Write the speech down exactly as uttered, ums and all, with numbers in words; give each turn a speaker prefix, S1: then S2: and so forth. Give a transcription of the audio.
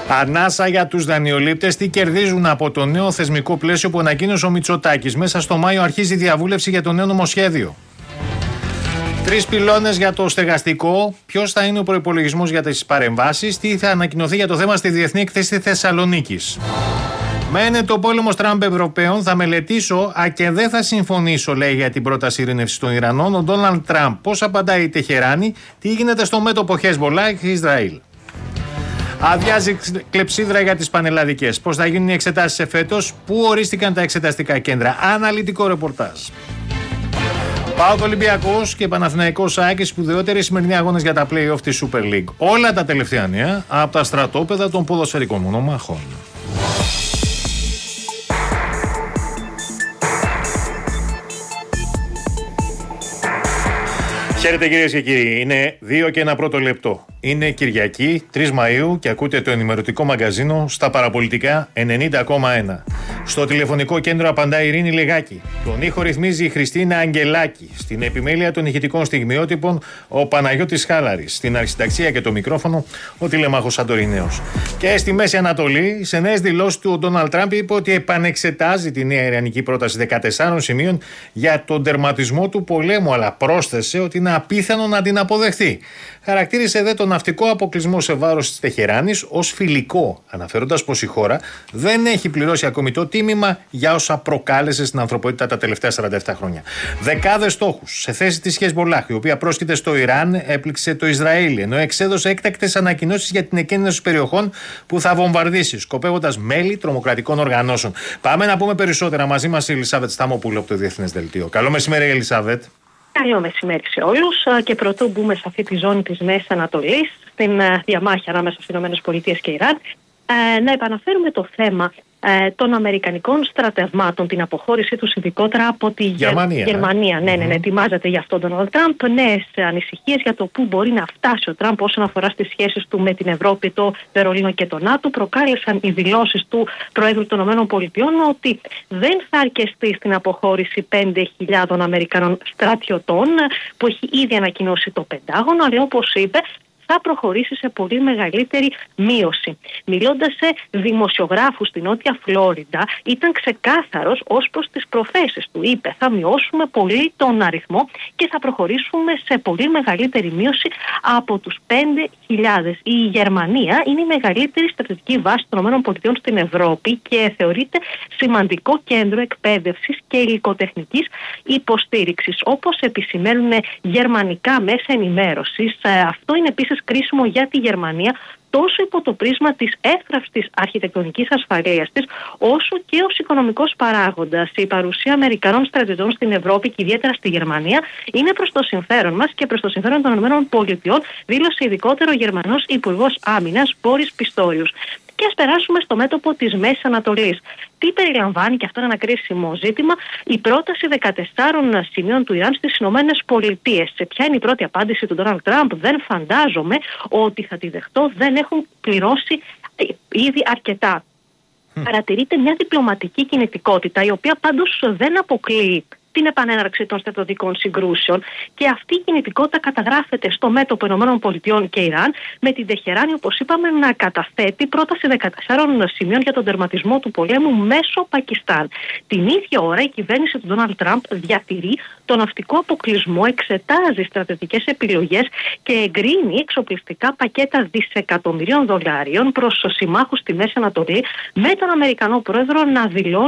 S1: Ανάσα για τους δανειολήπτες, τι κερδίζουν από το νέο θεσμικό πλαίσιο που ανακοίνωσε ο Μητσοτάκης. Μέσα στο Μάιο αρχίζει η διαβούλευση για το νέο νομοσχέδιο. Τρεις πυλώνες για το στεγαστικό. Ποιος θα είναι ο προϋπολογισμός για τις παρεμβάσεις. Τι θα ανακοινωθεί για το θέμα στη Διεθνή Εκθέση Θεσσαλονίκης. Μένεται ο πόλεμος Τραμπ Ευρωπαίων. Θα μελετήσω, α και δεν θα συμφωνήσω, λέει, για την πρόταση ειρήνευσης των Ιρανών. Ο Ντόναλντ Τραμπ πώς απαντάει η Τεχεράνη. Τι γίνεται στο μέτωπο Χεσμολάχ και Ισραήλ. Αδειάζει κλεψίδρα για τις πανελλαδικές. Πώς θα γίνουν οι εξετάσεις εφέτος. Πού ορίστηκαν τα εξεταστικά κέντρα. Αναλυτικό ρεπορτάζ. ΠΑΟΚ Ολυμπιακός και Παναθηναϊκός ΑΕΚ, σπουδαιότεροι σημερινοί αγώνες για τα play-off της Super League. Όλα τα τελευταία νέα από τα στρατόπεδα των ποδοσφαιρικών μονομάχων. Χαίρετε κυρίες και κύριοι, είναι δύο και ένα πρώτο λεπτό. Είναι Κυριακή, τρεις Μαΐου και ακούτε το ενημερωτικό μαγκαζίνο στα παραπολιτικά ενενήντα κόμμα ένα. Στο τηλεφωνικό κέντρο απαντά η Ειρήνη Λεγάκη. Τον ήχο ρυθμίζει η Χριστίνα Αγγελάκη. Στην επιμέλεια των ηχητικών στιγμιότυπων ο Παναγιώτης Χάλαρης. Στην αρχισυνταξία και το μικρόφωνο ο τηλεμάχος Σαντορινέος. Και στη Μέση Ανατολή, σε νέες δηλώσεις του, ο Ντόναλντ Τραμπ είπε ότι επανεξετάζει τη νέα ιρανική πρόταση δεκατεσσάρων σημείων για τον τερματισμό του πολέμου, αλλά πρόσθεσε ότι είναι απίθανο να την αποδεχθεί. Χαρακτήρισε δε τον ναυτικό αποκλεισμό σε βάρος της Τεχεράνης ως φιλικό, αναφέροντας πως η χώρα δεν έχει πληρώσει ακόμη το τίμημα για όσα προκάλεσε στην ανθρωπότητα τα τελευταία σαράντα επτά χρόνια. Δεκάδες στόχους σε θέση της Χεσμολάχ, η οποία πρόσκειται στο Ιράν, έπληξε το Ισραήλ, ενώ εξέδωσε έκτακτες ανακοινώσεις για την εκκίνηση περιοχών που θα βομβαρδίσει, σκοπεύοντας μέλη τρομοκρατικών οργανώσεων. Πάμε να πούμε περισσότερα. Μαζί μας η Ελισάβετ Σταμόπουλου από το Διεθνές Δελτίο. Καλό μεσημέρι, Ελισάβετ.
S2: Καλό μεσημέρι σε όλους και πρωτού μπούμε σε αυτή τη ζώνη της Μέσης Ανατολής, στην διαμάχη ανάμεσα στις ΗΠΑ και Ιράν, να επαναφέρουμε το θέμα των αμερικανικών στρατευμάτων, την αποχώρησή τους ειδικότερα από τη Γερμανία. Γερμανία. Ναι, ναι, ναι, ετοιμάζεται γι' αυτό τον Ντόναλντ Τραμπ. Νέες ανησυχίες για το πού μπορεί να φτάσει ο Τραμπ όσον αφορά στις σχέσεις του με την Ευρώπη, το Βερολίνο και το ΝΑΤΟ. Προκάλεσαν οι δηλώσεις του Προέδρου των ΗΠΑ ότι δεν θα αρκεστεί στην αποχώρηση πέντε χιλιάδων Αμερικανών στρατιωτών, που έχει ήδη ανακοινώσει το Πεντάγωνο, αλλά όπως είπε, θα προχωρήσει σε πολύ μεγαλύτερη μείωση. Μιλώντας σε δημοσιογράφους στη Νότια Φλόριντα, ήταν ξεκάθαρος ως προς τις προθέσεις του. Είπε, θα μειώσουμε πολύ τον αριθμό και θα προχωρήσουμε σε πολύ μεγαλύτερη μείωση από τους πέντε χιλιάδες. Η Γερμανία είναι η μεγαλύτερη στρατιωτική βάση των ΗΠΑ στην Ευρώπη και θεωρείται σημαντικό κέντρο εκπαίδευσης και υλικοτεχνικής υποστήριξης. Όπως επισημαίνουν γερμανικά μέσα ενημέρωσης, αυτό είναι επίσης κρίσιμο για τη Γερμανία, τόσο υπό το πρίσμα της εύθραυστης αρχιτεκτονικής ασφαλείας της, όσο και ως οικονομικός παράγοντας. Η παρουσία Αμερικανών στρατιωτών στην Ευρώπη και ιδιαίτερα στη Γερμανία είναι προς το συμφέρον μας και προς το συμφέρον των ΗΠΑ, δήλωσε ειδικότερο ο Γερμανός Υπουργός Άμυνας Μπόρις Πιστόριους. Και ας περάσουμε στο μέτωπο της Μέσης Ανατολής. Τι περιλαμβάνει, και αυτό είναι ένα κρίσιμο ζήτημα, η πρόταση δεκατεσσάρων σημείων του Ιράν στις Ηνωμένες Πολιτείες. Σε ποια είναι η πρώτη απάντηση του Ντόναλντ Τραμπ? Δεν φαντάζομαι ότι θα τη δεχτώ, δεν έχουν πληρώσει ήδη αρκετά. Mm. Παρατηρείται μια διπλωματική κινητικότητα, η οποία πάντως δεν αποκλείει την επανέναρξη των στρατιωτικών συγκρούσεων, και αυτή η κινητικότητα καταγράφεται στο μέτωπο ΗΠΑ και Ιράν, με την Τεχεράνη, όπως είπαμε, να καταθέτει πρόταση δεκατεσσάρων σημείων για τον τερματισμό του πολέμου μέσω Πακιστάν. Την ίδια ώρα η κυβέρνηση του Ντόναλντ Τραμπ διατηρεί τον ναυτικό αποκλεισμό, εξετάζει στρατιωτικές επιλογές και εγκρίνει εξοπλιστικά πακέτα δισεκατομμυρίων δολαρίων προς συμμάχους στη Μέση Ανατολή, με τον Αμερικανό πρόεδρο να δηλώνει